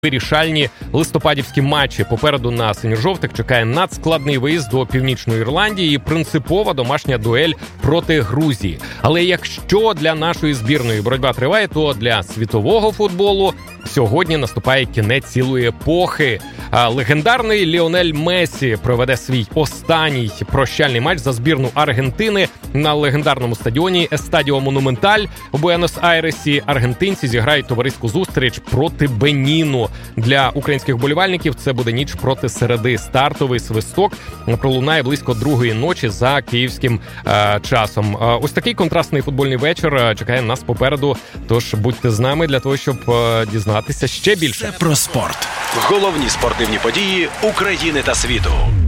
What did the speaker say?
Вирішальні листопадівські матчі. Попереду на синьо-жовтих чекає надскладний виїзд до Північної Ірландії і принципова домашня дуель проти Грузії. Але якщо для нашої збірної боротьба триває, то для світового футболу сьогодні наступає кінець цілої епохи. Легендарний Ліонель Мессі проведе свій останній прощальний матч за збірну Аргентини на легендарному стадіоні Естадіо Монументаль у Буенос-Айресі. Аргентинці зіграють товариську зустріч проти Беніну. Для українських вболівальників це буде ніч проти середи. Стартовий свисток пролунає близько 2:00 ночі за київським часом. Ось такий контрастний футбольний вечір чекає нас попереду. Тож будьте з нами для того, щоб дізнатися ще більше. Це про спорт. Головні спортивні події України та світу.